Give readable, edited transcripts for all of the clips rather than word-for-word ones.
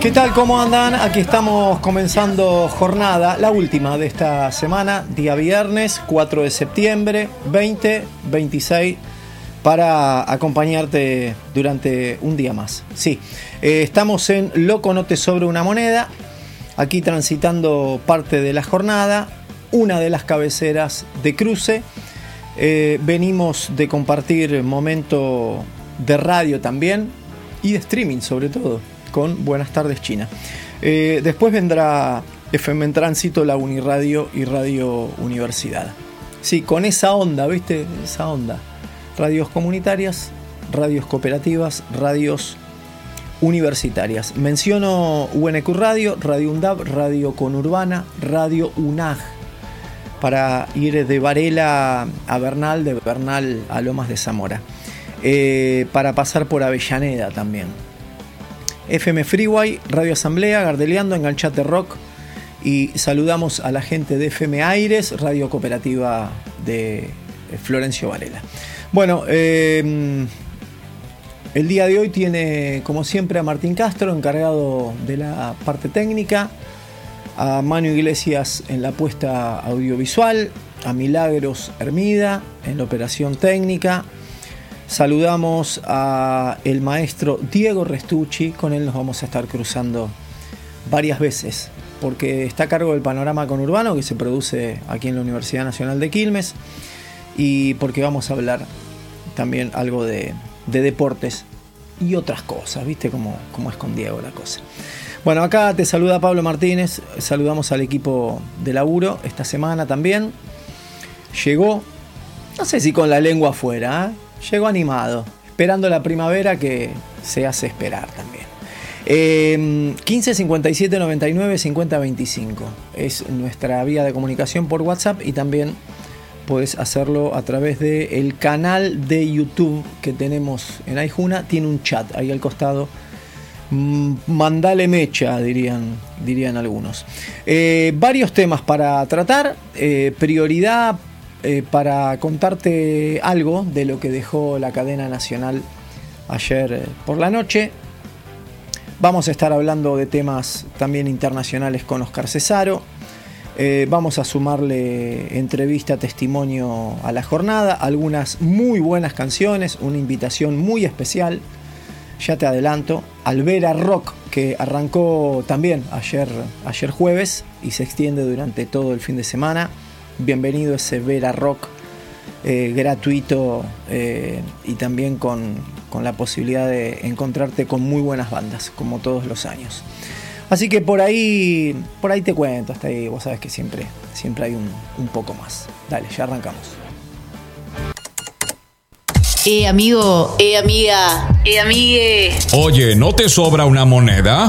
¿Qué tal? ¿Cómo andan? Aquí estamos comenzando jornada, la última de esta semana, día viernes 4 de septiembre 2026, para acompañarte durante un día más. Sí, estamos en Loco no te sobra una moneda, aquí transitando parte de la jornada, una de las cabeceras de cruce. Venimos de compartir momento de radio también y de streaming sobre todo, con Buenas Tardes China. Después vendrá FM en Tránsito, la Uniradio y Radio Universidad. Sí, con esa onda, ¿viste? Esa onda. Radios comunitarias, radios cooperativas, radios universitarias. Menciono UNQ Radio, Radio UNDAB, Radio Conurbana, Radio UNAG, para ir de Varela a Bernal, de Bernal a Lomas de Zamora. Para pasar por Avellaneda también. FM Freeway, Radio Asamblea, Gardeleando, Enganchate Rock, y saludamos a la gente de FM Aires, Radio Cooperativa de Florencio Varela. Bueno, el día de hoy tiene, como siempre, a Martín Castro, encargado de la parte técnica, a Manu Iglesias en la puesta audiovisual, a Milagros Hermida en la operación técnica. Saludamos a el maestro Diego Restucci, con él nos vamos a estar cruzando varias veces, porque está a cargo del panorama conurbano que se produce aquí en la Universidad Nacional de Quilmes, y porque vamos a hablar también algo de deportes y otras cosas, ¿viste cómo es con Diego la cosa? Bueno, acá te saluda Pablo Martínez, saludamos al equipo de laburo esta semana también. Llegó, no sé si con la lengua afuera, llegó animado, esperando la primavera que se hace esperar también. 15 57 99 50 25 es nuestra vía de comunicación por WhatsApp, y también puedes hacerlo a través del canal de YouTube que tenemos en Aijuna. Tiene un chat ahí al costado. Mandale mecha, dirían algunos. Varios temas para tratar. Prioridad para contarte algo de lo que dejó la cadena nacional ayer por la noche. Vamos a estar hablando de temas también internacionales con Oscar Cesaro. Vamos a sumarle entrevista, testimonio a la jornada, algunas muy buenas canciones, una invitación muy especial, ya te adelanto, al Vera Rock, que arrancó también ayer jueves y se extiende durante todo el fin de semana. Bienvenido ese Vera Rock gratuito, y también con la posibilidad de encontrarte con muy buenas bandas, como todos los años. Así que por ahí te cuento, hasta ahí vos sabés que siempre hay un poco más. Dale, ya arrancamos. Amigo, amiga, amigue. Oye, ¿no te sobra una moneda?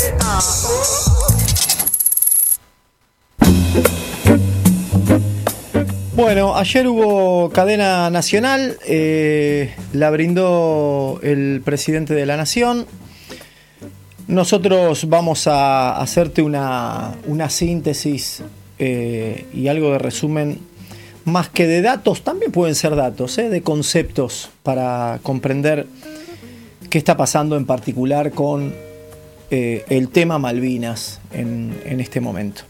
Bueno, ayer hubo cadena nacional, la brindó el presidente de la Nación. Nosotros vamos a hacerte una síntesis y algo de resumen, más que de datos, también pueden ser datos, de conceptos, para comprender qué está pasando en particular con el tema Malvinas en este momento.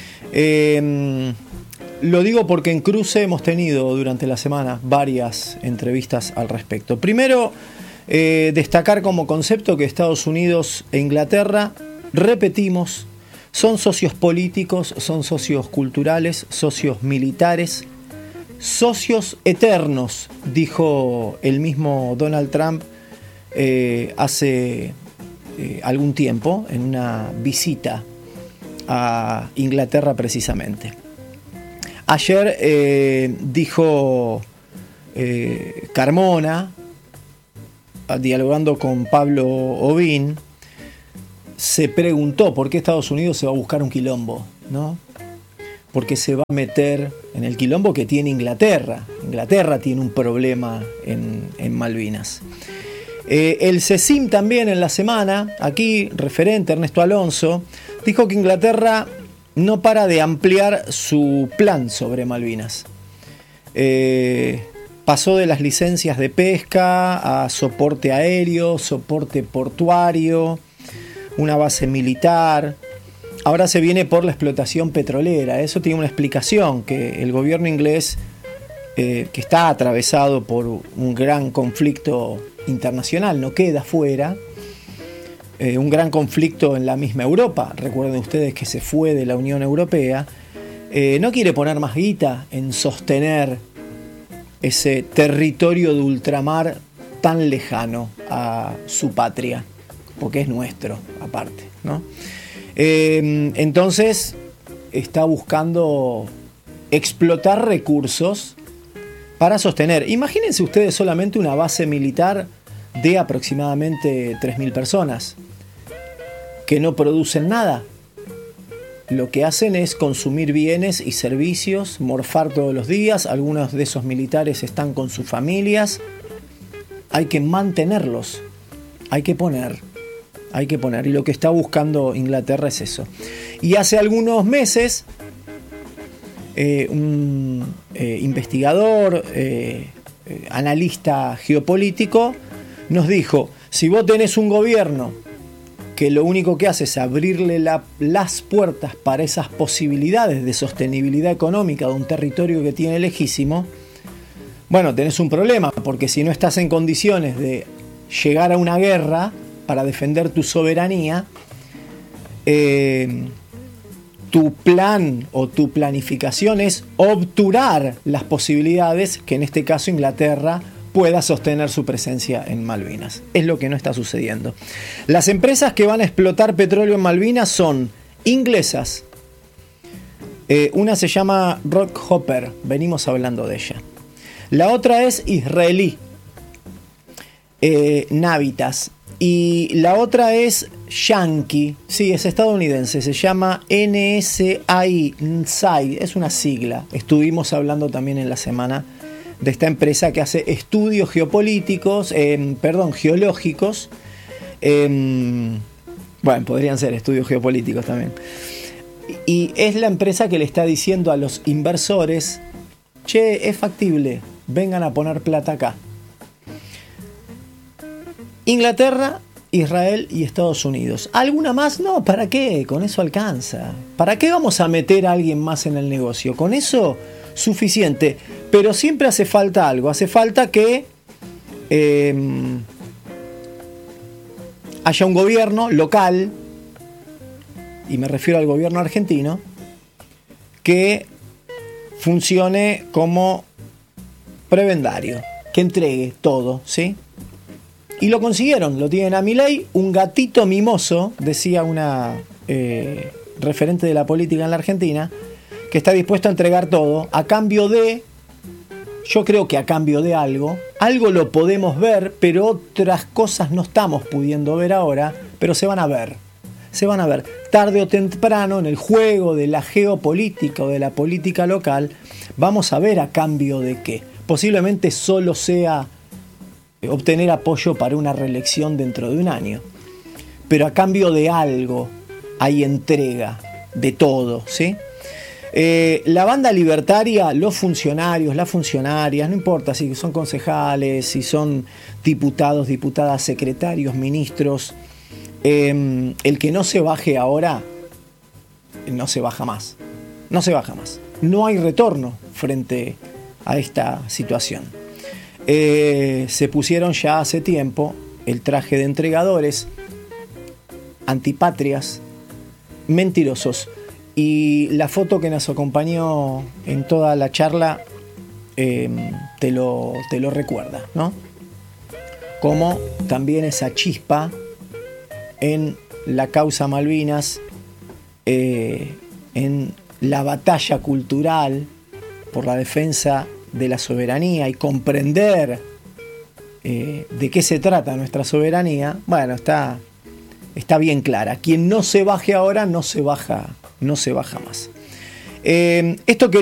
Lo digo porque en Cruce hemos tenido durante la semana varias entrevistas al respecto. Primero, destacar como concepto que Estados Unidos e Inglaterra, repetimos, son socios políticos, son socios culturales, socios militares, socios eternos, dijo el mismo Donald Trump hace algún tiempo en una visita a Inglaterra precisamente. Ayer dijo Carmona, dialogando con Pablo Ovín, se preguntó por qué Estados Unidos se va a buscar un quilombo, ¿no? Porque se va a meter en el quilombo que tiene Inglaterra. Inglaterra tiene un problema en Malvinas. El CECIM también en la semana, aquí referente Ernesto Alonso, dijo que Inglaterra no para de ampliar su plan sobre Malvinas. Pasó de las licencias de pesca a soporte aéreo, soporte portuario, una base militar. Ahora se viene por la explotación petrolera. Eso tiene una explicación, que el gobierno inglés, que está atravesado por un gran conflicto internacional, no queda fuera, un gran conflicto en la misma Europa. Recuerden ustedes que se fue de la Unión Europea. No quiere poner más guita en sostener ese territorio de ultramar tan lejano a su patria, porque es nuestro, aparte, ¿no? Entonces está buscando explotar recursos para sostener. Imagínense ustedes solamente una base militar de aproximadamente 3.000 personas que no producen nada. Lo que hacen es consumir bienes y servicios, morfar todos los días. Algunos de esos militares están con sus familias. Hay que mantenerlos, hay que poner. Y lo que está buscando Inglaterra es eso. Y hace algunos meses, un investigador, analista geopolítico, nos dijo: si vos tenés un gobierno que lo único que hace es abrirle las puertas para esas posibilidades de sostenibilidad económica de un territorio que tiene lejísimo, bueno, tenés un problema, porque si no estás en condiciones de llegar a una guerra para defender tu soberanía, tu plan o tu planificación es obturar las posibilidades que en este caso Inglaterra pueda sostener su presencia en Malvinas. Es lo que no está sucediendo. Las empresas que van a explotar petróleo en Malvinas son inglesas. Una se llama Rockhopper, venimos hablando de ella. La otra es israelí, Navitas. Y la otra es Yankee, sí, es estadounidense, se llama NSI, es una sigla. Estuvimos hablando también en la semana de esta empresa que hace estudios geológicos. Bueno, podrían ser estudios geopolíticos también. Y es la empresa que le está diciendo a los inversores: che, es factible, vengan a poner plata acá. Inglaterra, Israel y Estados Unidos. ¿Alguna más? No, ¿para qué? Con eso alcanza. ¿Para qué vamos a meter a alguien más en el negocio? Con eso, suficiente. Pero siempre hace falta algo. Hace falta que haya un gobierno local, y me refiero al gobierno argentino, que funcione como prebendario, que entregue todo, ¿sí? Y lo consiguieron, lo tienen a Milei, un gatito mimoso, decía una referente de la política en la Argentina, que está dispuesto a entregar todo a cambio de, yo creo que a cambio de algo lo podemos ver, pero otras cosas no estamos pudiendo ver ahora, pero se van a ver, tarde o temprano en el juego de la geopolítica o de la política local, vamos a ver a cambio de qué. Posiblemente solo sea obtener apoyo para una reelección dentro de un año, pero a cambio de algo hay entrega de todo, ¿sí? La banda libertaria, los funcionarios, las funcionarias, no importa si son concejales, si son diputados, diputadas, secretarios, ministros, el que no se baje ahora, no se baja más. No hay retorno frente a esta situación. Se pusieron ya hace tiempo el traje de entregadores, antipatrias, mentirosos. Y la foto que nos acompañó en toda la charla te lo recuerda, ¿no? Como también esa chispa en la causa Malvinas, en la batalla cultural por la defensa de la soberanía y comprender de qué se trata nuestra soberanía, bueno, está bien clara. Quien no se baje ahora no se baja más. Esto que